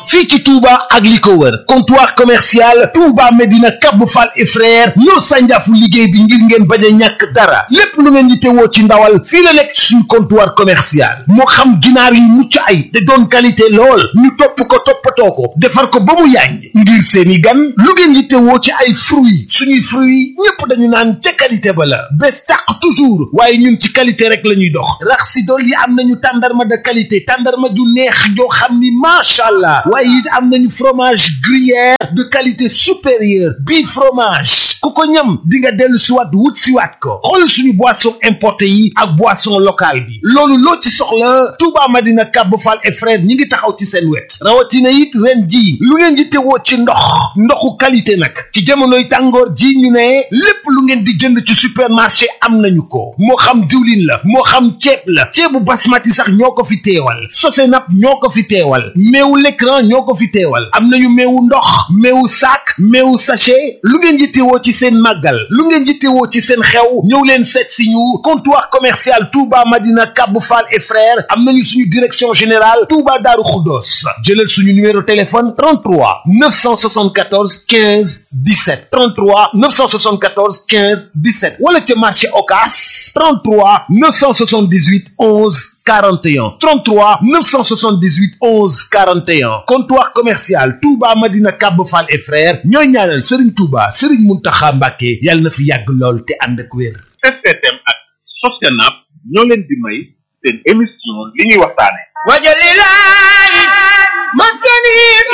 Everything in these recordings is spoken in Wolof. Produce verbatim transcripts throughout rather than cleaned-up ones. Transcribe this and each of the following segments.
fii ci Touba ak li ko wër comptoir commercial Touba Medina Cap Fall et frère ñoo sànjaafu liggéey bi ngir ngeen bañ a ñàkk dara lépp lu ngeen yittewoo ci ndawal fii la nekk suñu comptoir commercial moo xam ginaar yi mucc ay te doon qualité lool ñu topp ko toppatoo ko defar ko ba mu yàññ ngir seeni gan lu ngeen yittewoo ci ay fruits suñuy fruits ñépp dañu naan ca qualité ba la bés tàq toujours waaye ñun ci qualité rek la ñuy dox rax si dool yi am nañu tàndarma de qualité tàndarma ju neex joo xam ni macha allah waaye it am nañu fromage gruyère de qualité supérieure bii fromage ku ko ñam di nga dellu siwaat wut siwaat ko xool suñu boisson importé yi ak boisson locale bi loolu loo ci soxla Touba Madina Cap Fall et frère ñi ngi taxaw ci seen wet rawatina it ren ji lu ngeen di tewoo ci ndox ndoxu qualité nag ci jamonoy tàngoor ji ñu ne lépp lu ngeen di jënd ci supermarché am nañu ko moo xam diwlin la moo xam ceeb la ceebu basmati sax ñoo ko fi teewal Sosenap ñoo ko fi teewal meewu l'écran ñoo ko fi teewal am nañu meewu ndox meewu sac meewu sachet lu ngeen yittewoo ci seen màggal lu ngeen yittewoo ci seen xew ñëw leen seet si ñu comptoir commercial Touba Madina Cap Fall et frères am nañu suñu direction générale Touba Darou Khoudoss jëlal suñu numéro téléphone trente-trois neuf cent soixante-quatorze quinze dix-sept trente-trois neuf cent soixante-quatorze quinze dix-sept wala ca marché Ocass trente-trois neuf cent soixante-dix-huit onze quarante et un trente-trois neuf cent soixante-dix-huit onze quarante et un comptoir commercial Touba Madina Cap Fall et frères ñooy ñaanal Serigne Touba Serigne Mountakha Mbacké yàlla na fi yàgg lool te ànd ak wér. S T M ak Sosenap ñoo leen di may seen émission li ñuy waxtaane wajalilahi maskani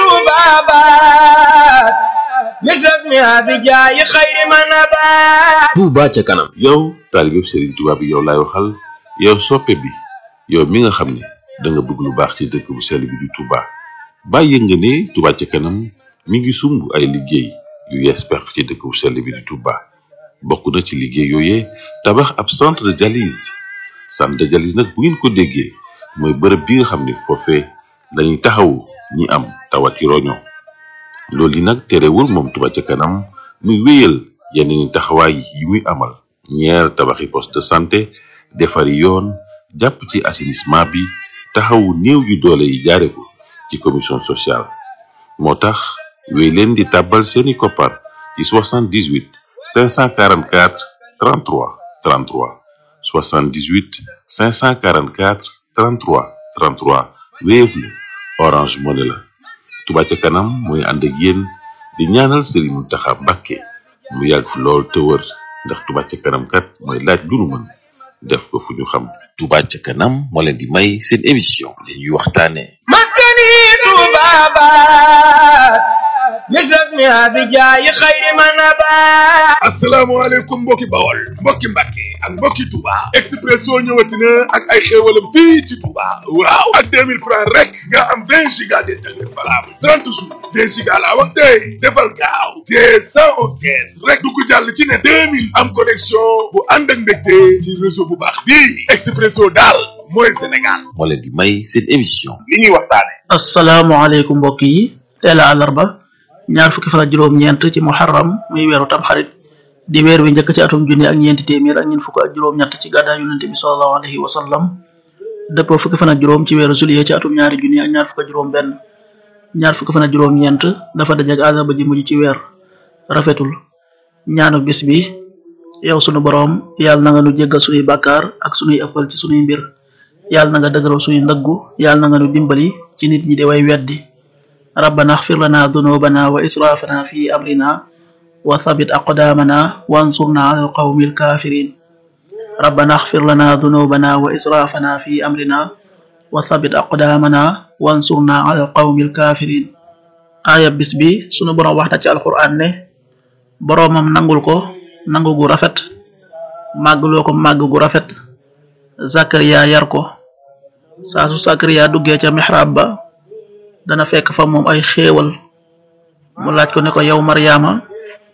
tubabat misrak mi abijaayi xayri manabat Touba ca kanam. yow taalibe Serigne Touba bi yow laay waxal yow soppe bi yow mi nga xam ne da nga bëgg lu baax ci dëkk bu sell bi di Touba bàyyi nga ne Touba ca kanam mi ngi sumb ay liggéey yu yees pex ci dëkk bu sell bi di Touba bokk na ci liggéey yooyee tabax ab centre de dialyse centre de dialyse nag bu ngeen ko déggee mooy bërëb bi nga xam ne foofee lañuy taxawu ñi am tawati roño loolu yi nag terewul moom Touba ca kanam muy wéyal yeneen taxawaay yi muy amal ñeer tabaxi poste de santé defari yoon jàpp ci assainissement bi taxawu néew yu doole yi jaare ko ci commission sociale moo tax wéy leen di tàbbal seeni koppar ci soixante-dix-huit cinq cent quarante-quatre trente-trois trente-trois soixante-dix-huit cinq cent quarante-quatre trente-trois trente-trois Wave la Orange Money la Touba ca kanam mooy ànd ak yéen di ñaanal Serigne Mountakha Mbacké mu yàgg fi lool te wër ndax Touba ca kanam kat mooy laaj lu nu mën def ko fu ñu xam. Touba ca kanam moo leen di may seen émission li ñuy waxtaane maskani tubabat misrak mi abijaayi xayri manabat asalaamaaleykum mbokki Bawol mbokki Mbàkke ak mbokki Touba Expresso ñëwati na ak ay xéewalam fii ci Touba waaw ak deux mille francs rek nga am vingt giga d'internet valable trente jours vingt giga laa wax tey defal gaaw te cent onze caisse rek du ko jàll ci ne deux mille am connexion bu ànd ak mbégte ci réseau bu baax bii Expresso daal mooy Sénégal moo leen di may seen émission li ñuy waxtaane asalaamaaleykum mbokk yi teel a àllarba ñaar fukki fan ak juróom-ñeent ci muharram muy weeru tamxarit di weer wi njëkk ci atum junni ak ñeenti téeméer ak ñeent fukk ak juróom-ñett ci gàddaay yonente bi sallallahu alayhi wa sallam dëppoo fukki fan ak juróom ci weeru juillet ci atum ñaari junni ak ñaar fukk ak juróom benn ñaar fukki fan ak juróom-ñeent dafa dajeg àllarba ji mujj ci weer rafetul ñaanu bis bi yow sunu boroom yàlla na nga nu jéggal sunuy bàkkaar ak sunuy ëppal ci sunuy mbir yàlla na nga dëgëral sunuy ndëggu yàlla na nga nu dimbali ci nit ñi di way weddi ربنا اغفر لنا ذنوبنا وإسرافنا في أمرنا وثبت أقدامنا وانصرنا على القوم الكافرين ربنا اغفر لنا ذنوبنا وإسرافنا في أمرنا وثبت أقدامنا وانصرنا على القوم الكافرين آية bis bi sunu borom wax na ci alquran ne boromam nangul ko nangu gu rafet màggloo ko màgg gu rafet Zakariya yar ko saa su Zakariya duggee ca mihrab ba dana fekk fa moom ay xéewal mu laaj ko ne ko yow Maryaama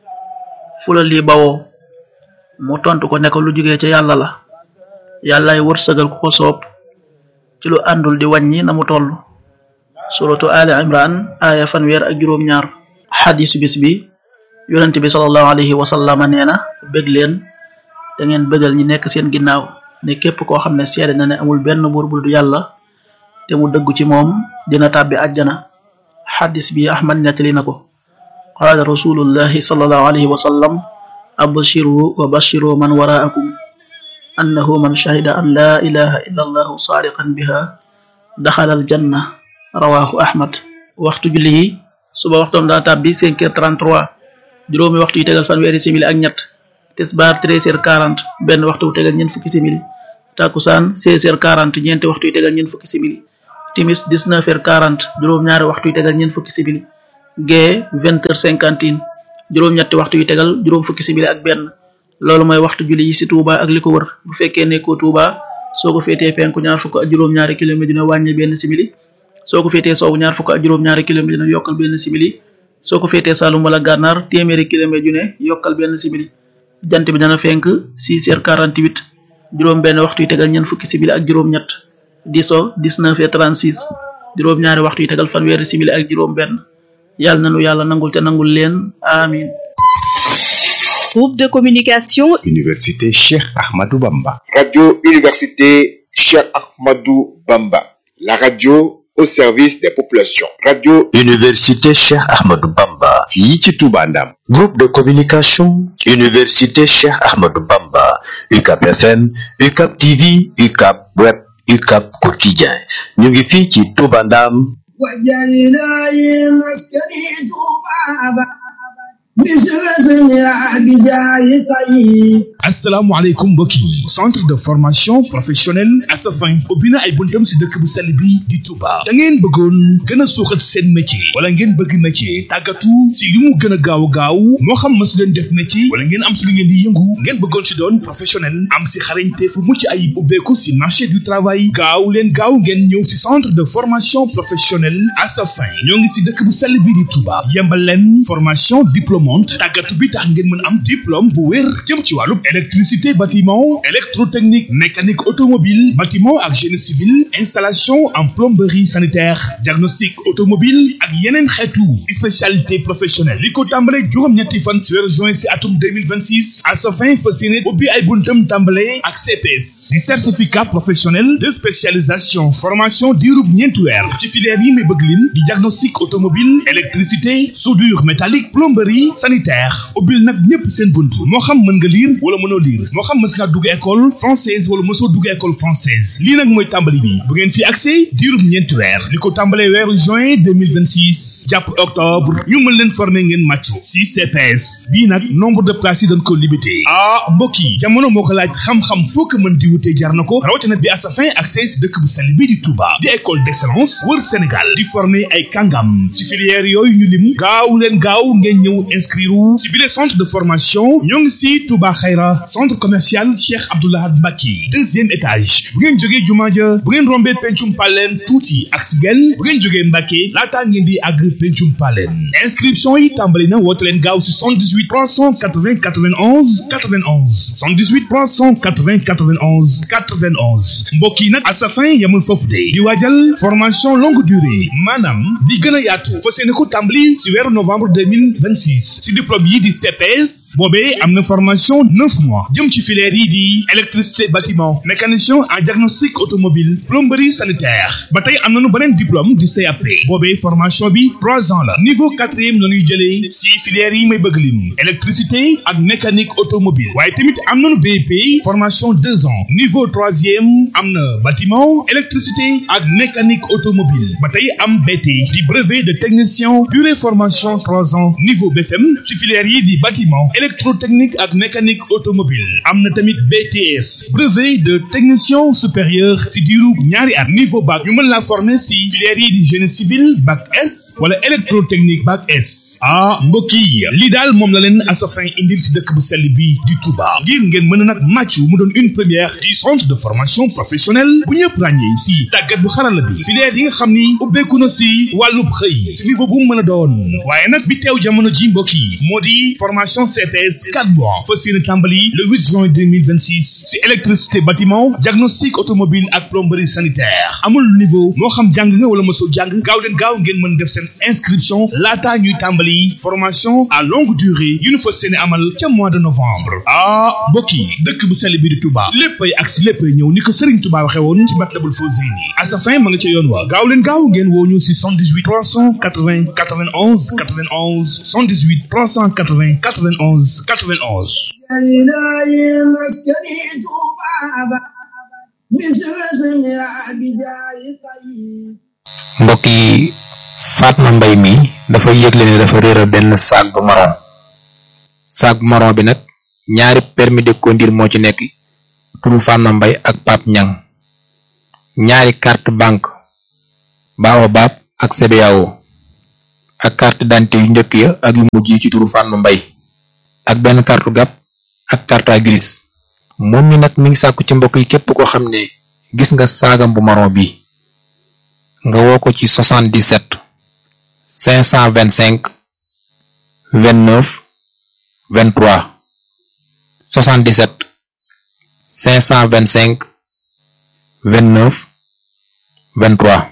fu la lii bawoo mu tontu ko ne ko lu jugee ca yàlla la yàllaay wërsëgal ku ko soob ci lu àndul di wàññi na mu toll suratu Ali Imran aya fanweer ak juróom ñaar xadisu bis bi yonent bi sallallahu alayhi wa sallam nee na bëgg leen te ngeen bëggal ñi nekk seen ginnaaw ne képp koo xam ne seede na ne amul benn buur bu dul yàlla te mu dëggu ci moom dina tàbbi àjjana xaddis bi ahmad nettali na ko qaala rasulullahi sallallahu alayhi wa sallam abshiru wa bashiru man waraakum annahu man shahida an la ilaha illa allahu saadiqan biha daxala al janna rawahu ahmad waxtu julli yi suba waxtoom daa tàbbi cinq heures trente-trois juróomi waxtu yu tegal fanweeri simili ak ñett tisbaar treize heures quarante benn waxtu wu tegal ñeent fukki simili takusaan seize heures quarante ñeenti waxtu yu tegal ñeent fukki simili timis dix-neuf heures quarante juróom ñaari waxtu yu tegal ñeent fukki simili gee vingt heures cinquante et un juróom ñetti waxtu yu tegal juróom fukki simili ak benn loolu mooy waxtu julli yi ci Touba ak li ko wër bu fekkee nekkoo Touba soo ko féetee penku ñaar fukk ak juróom ñaari kilomètre dina wàññi benn simili soo ko féetee soowu ñaar fukk ak juróom ñaari kilomètre dina yokkal benn simili soo ko féetee Saloum wala Gànnaar téeméeri kilomètre yu ne yokkal benn simili jant bi dana fenk six heures quarante-huit juróom benn waxtu yu tegal ñeent fukki simili ak juróom ñett diso dix-neuf heures trente-six juróom ñaari waxtu yu tegal fanweeri simili ak juróom benn yàlla nanu yàlla nangul te nangul leen amin. Groupe de communication Université Cheikh Ahmadou Bamba. Radio Université Cheikh Ahmadou Bamba. La radio au service des populations. Radio Université Cheikh Ahmadou Bamba. fii ci Touba Ndam. Groupe de communication Université Cheikh Ahmadou Bamba. U C A P F M, U C A P T V, U C A P Web, U C A P Quotidien. ñu ngi fii ci Touba Ndam. asalaamaaleykum mbokk yi centre de formation professionnelle Asafin ubbi na ay buntam si dëkk bu sell bi di Touba da ngeen bëggoon gën a suuxat seen métier wala ngeen bëgg métier tàggatu si li mu gën a gaaw gaaw moo xam ma si leen def métier wala ngeen am si lu ngeen di yëngu ngeen bëggoon si doon professionnel am si xarañte fu mucc ayib ubbeeku si marché du travail gaaw leen gaaw ngeen ñëw si centre de formation professionnelle Asafin ñoo ngi si dëkk bu sell bi di Touba yembal leen formation diplôme tàggatu bi tax ngeen mën am diplôme bu wér jëm ci wàllu électricité bâtiment électrotechnique mécanique automobile bâtiment ak génie civil installation en plomberie sanitaire diagnostic automobile ak yeneen xeetu spécialité professionnelle li ko tàmbale juróom-ñetti fan ci weeru juin ci atum deux mille vingt-six Asafin fas yéene ubbi ay buntam tàmbale ak C P S di certificat professionnel de spécialisation formation diirub ñeenti weer ci filière yi may bëgg lim di diagnostic automobile électricité soudure métallique plomberie sanitaire ubbil nag ñëpp seen bunt moo xam mën nga lire wala mënoo lire moo xam mës nga dugg école française wala mësoo dugg école française lii nag mooy tàmbali bi bu ngeen fi accès diirub ñeenti weer li ko tàmbalee weeru juin deux mille vingt-six jàpp octobre ñu mën leen former ngeen màccu si C P S bii nag nombre de places yi dañ ko limité ah mbokk yi jamono moo ko laaj xam-xam foo ko mën di wutee jar na ko rawatina bi Asafin accès si dëkk bu sell bi di Touba di école d'excellence wër Sénégal di former ay kàngam si filière yooyu ñu lim gaaw leen gaaw ngeen ñëw inscrire si bile centre de formation ñoo ngi si Touba Xayra centre commercial Cheikh Abdoulaye Mbacke deuxième étage bu ngeen jógee jumaa ja bu ngeen rombee pencum paleen tuuti ak si genn bu ngeen jógee Mbacke laataa ngeen di àgg pencum paleen inscription yi tàmbali na woote leen gaaw si soixante-dix-huit trois cent quatre-vingts quatre-vingt-onze quatre-vingt-onze soixante-dix-huit trois cent quatre-vingts quatre-vingt-onze quatre-vingt-onze mbokk yi nag Asafin yamul foofu de di waajal formation longue durée maanaam di gën a yaatu fas yéene ko tàmbali si weeru novembre deux mille vingt-six si diplôme yi di C P S boobee am na formation neuf mois jëm ci filière yi di électricité bâtiment mécanicien en diagnostic automobile plomberie sanitaire ba tey am nañu beneen diplôme di C A P boobee formation bi trois ans la niveau quatrième la ñuy jëlee si filière yi may bëgg lim électricité ak mécanique automobile waaye tamit am nañu B E P formation deux ans niveau troisième am na bâtiment électricité ak mécanique automobile ba tey am B T di brevet de technicien durée formation trois ans niveau B F M si filière yi di bâtiment électrotechnique ak mécanique automobile am na tamit B T S brevet de technicien supérieur si diiru ñaari at niveau bac ñu mën la former si filière yi di génie civil bac S wala électrotechnique bac S ah mbokk yi lii daal moom la leen Asafin indil si dëkk bu sell bi di Touba ngir ngeen mën a nag màccu mu doon une première du centre de formation professionnelle bu ñëpp ràññee si tàggat bu xarala bi filière yi nga xam ni ubbeeku na si wàllub xëy si niveau bu mu mën a doon waaye nag bi teew jamono ji mbokk yi moo di formation C P S quatre mois fas yéene tàmbali le huit juin deux mille vingt-six si électricité bâtiment diagnostic automobile ak plomberie sanitaire amul niveau moo xam jàng nga wala mosoo jàng gaaw leen gaaw ngeen mën def seen inscription laataa ñuy tàmbali tàmbali formation à longue durée yu ñu fas yéene amal ca mois de novembre ah mbokk yi dëkk bu sell bi di Touba léppay agsi léppay ñëw ni ko Serigne Touba waxe woon ci Matlabul Fawzayni à sa fin ma nga ca yoon wa gaaw leen gaaw ngeen woo ñu si soixante-dix-huit trois cent quatre-vingts quatre-vingt-onze quatre-vingt-onze soixante-dix-huit trois cent quatre-vingts quatre-vingt-onze quatre-vingt-onze mbokk yi Fatma Mbay mi dafa yëgle ne dafa réeral benn sac bu marron sac bu marron bi nag ñaari permis de conduire moo ci nekk turu Fatma Mbay ak Pape Ñang ñaari carte banque Baobab ak C B A O ak carte d'identité yu njëkk ya ak yu mujj yi ci turu Fatma Mbay ak benn carte gab ak carte grise moom mi nag mi ngi sàkku ci mbokk yi képp koo xam ne gis nga saagam bu marron bi nga woo ko ci soixante-dix-sept cinq cent vingt-cinq vingt-neuf vingt-trois soixante-dix-sept cinq cent vingt-cinq vingt-neuf vingt-trois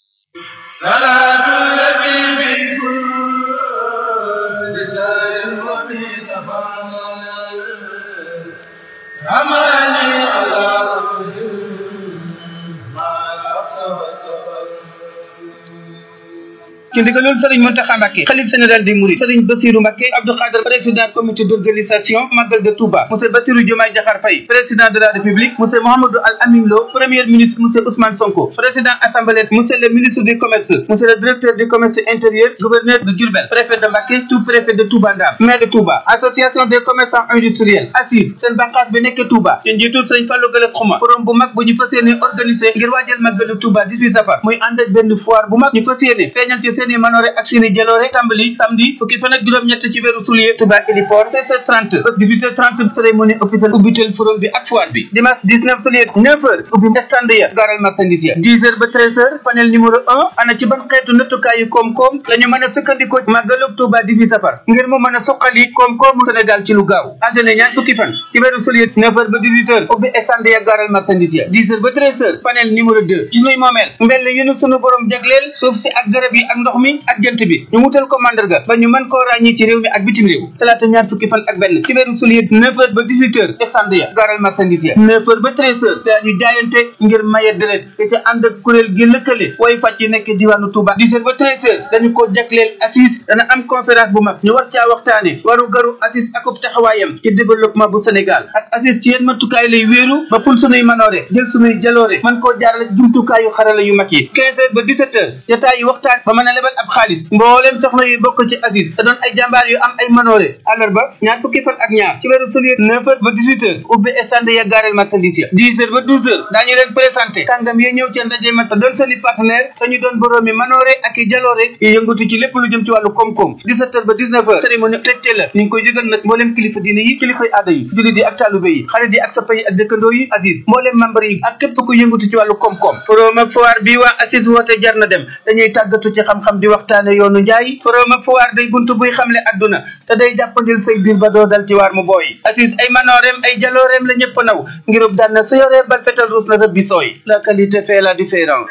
ci ndigalul Serigne Mountakha Mbacké xalif général des Mourides Serigne Bassirou Mbacké Abdou Khadre président comité d'organisation Magal de Touba monsieur Bassirou Diomaye Diakhar Faye président de la République monsieur Mouhamadou Al Amin Lo premier ministre monsieur Ousmane Sonko président assemblée monsieur le ministre du commerce monsieur le directeur du commerce intérieur gouverneur de Diourbel préfet de Mbacké sous-préfet de Touba Ndam maire de Touba association des commerçants industriels assise seen bànqaas bi nekk Touba ci njiitul Serigne Fallou Galass Xuma forum bu mag bu ñu fas yéene organisé ngir waajal Magal de Touba dix-huit safar muy ànd ak benn foire bu mag ñu fas yéene feeñal ci seeni manoore ak seeni jaloore tàmbali samedi fukki fan ak juróom-ñett ci weeru juillet Touba Héliport seize heures trente ba dix-huit heures trente cérémonie officielle ubbitel forum bi ak foire bi dimanche dix-neuf juillet neuf heures ubbi stand ya garal marchandise ya dix heures ba treize heures panel numéro un ana ci ban xeetu nattukaayu koom-koom la ñu mën a sukkandikoo màggalug Touba dix-huit safar ngir mu mën a suqali koom-koomu Sénégal ci lu gaaw altine ñaar fukki fan ci weeru juillet neuf heures ba dix-huit heures ubbi stand ya garal marchandise ya dix heures ba treize heures panel numéro deux gis nuy moomeel mbell yu nu sunu borom jagleel suuf si ak garab yi ak ndox mi ak jant bi ñu wutal ko mandarga ba ñu mën koo ràññi ci réew mi ak bitim réew talaata ñaar fukki fan ak benn ci weeru juillet neuf heures ba dix-huit heures stand ya garal marchandise ya neuf heures ba treize heures dañu jaayante ngir maye deret te ca ànd ak kuréel gi lëkkale way fàcc yi nekk diwaanu Touba dix heures ba treize heures dañu ko jagleel assise dana am conférence bu mag ñu war caa waxtaane waru garu assise akub taxawaayam ci développement bu Sénégal ak assise ci yéen matukaay lay wéeru ba ful sunuy manoore jël sunuy jaloore mën koo jaarale jumtukaayu xarala yu mag yi quinze heures ba dix-sept heures jotaay yi waxtaan ba mën a lebal ab xaalis mboolem soxna yu bokk ci assise te doon ay jàmbaar yu am ay manoore àllarba ñaar fukki fan ak ñaar ci weeru juillet neuf heures ba dix-huit heures ubbi stand ya gaareel marchandise ya dix heures ba douze heures daañu leen présenté kàngam yi ñëw ca ndaje ma te doon seeni partenaire te ñu doon boroomi manoore ak i jaloore yu yëngatu ci lépp lu jëm ci wàllu koom-koom dix-sept heures ba dix-neuf heures cérémonie tëjte la ñu ngi koy yëgal nag mboolem kilifa diine yi kilifay aada yi jullit yi ak taalube yi xarit yi ak sappa yi ak dëkkandoo yi assise mboolem membre yi ak képp ku yëngatu ci wàllu koom-koom forum ak foire bi waa assise woote jar na dem dañuy tàggatu ci xam-xam di waxtaane yoonu njaay forum ak foire day buntu buy xamle adduna te day jàppandil say biir ba doo dal ci waar mu booy assise ay manooreem ay jalooreem la ñëpp naw ngirub daan na sa yoree bal fetal ruus na sa bisooy la qualité fait la différence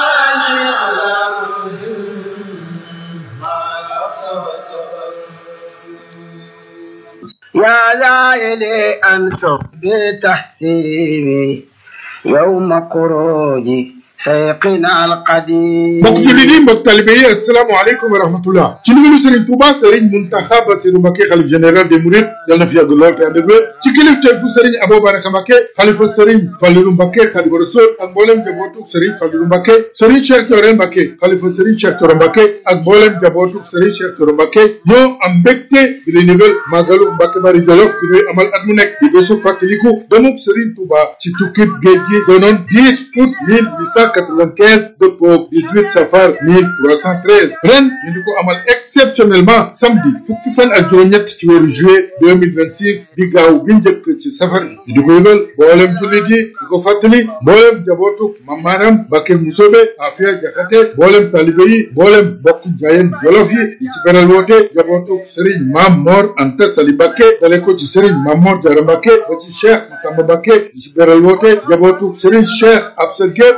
يا لائلي أنتم بتحسيبي يوم خروجي شيخنا القديم mbokk jullit yi mbokk talibé yi asalaamaaleykum wa rahmatullah ci ndigalu Serigne Touba Serigne Mountakha Bassirou Mbacké xalif général des Mourides yal na fi yàgg lool te ànd ak wér ci kilifteefu Serigne Abou Baraka Mbacké xalifa Serigne Fallilou Mbacké Khadimu Rasul ak mboolem jabootuk Serigne Fallilou Mbacké Serigne Cheikh Thioro Mbacké xalifa Serigne Cheikh Thioro Mbacké ak mboolem jabootuk Serigne Cheikh Thioro Mbacké ñoo am mbégte di leen yëgal màggalu Mbacké Bari Jolof bi ñuy amal at mu nekk di bésu fàttaliku demub Serigne Touba ci tukkib géej gi doonoon dix août mille huit cent quatre-vingt-quinze dëppoo dix-huit safar mille trois cent treize ren ñu di ko amal exceptionnellement samedi fukki fan ak juróom-ñett ci weeru juillet deux mille vingt-six di gaaw bi njëkk ci safar bi ñu di ko yëgal mboolem jullit yi di ko fàttali mboolem jabootuk Mam Maram Mbacké Musobe Afia Jaxate mboolem talibé yi mboolem bokk Njaayeen Jolof yi di ci beral woote jabootuk Serigne Mam Mor Anta Sali Mbacké dale ko ci Serigne Mam Mor Diarra Mbacké ba ci Cheikh Massamba Mbacké di ci beral woote jabootuk Serigne Cheikh Absa Gueye xalifa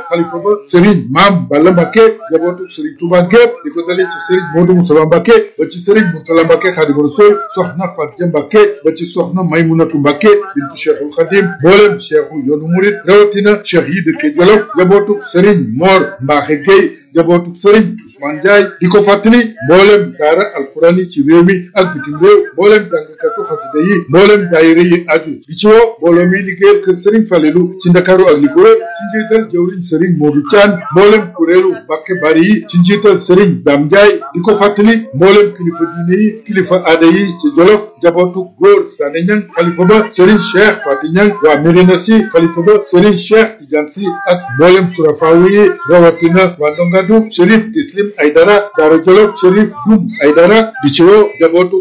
ba Serigne Maam Balla Mbacke njabootu Serigne Touba gépp di ko dalee ci Serigne Modou Moussa Mbacke ba ci Serigne Mourtala Mbacke Khadimu Rasul soxna Fatou Mbacke ba ci soxna Maymunatu Mbacke bintu Cheikhul Khadim mboolem cheikhu yoonu murid rawatina cheikh yi dëkke Jolof njabootu Serigne Mor Mbaxe Gueye njabootu Serigne Ousmane Ndiaye di ko fàttali mboolem daara alquran yi ci réew mi ak bitim réew mboolem jàngkatu xasida yi mboolem daayira yi aju di ci woo mbooloo mi liggéeyal kër Serigne Falelu ci Ndakaaru ak li ko wër ci njiital jawriñ Serigne Modou Thian mboolem kuréelu Mbàkke Bari yi ci njiital Serigne Dame Ndiaye di ko fàttali mboolem kilifa diine yi kilifa aada yi ci Jolof njabootu góor Sané Niang xalifa ba Serigne Cheikh Fati Niang waa Médina Sy xalifa ba Serigne Cheikh Tidiane Sy ak mboolem surafaawu yi rawatina waa Ndongadu Chérif Tislim Aydara Daara Jolof Chérif Dum Aydara di ci woo njabootu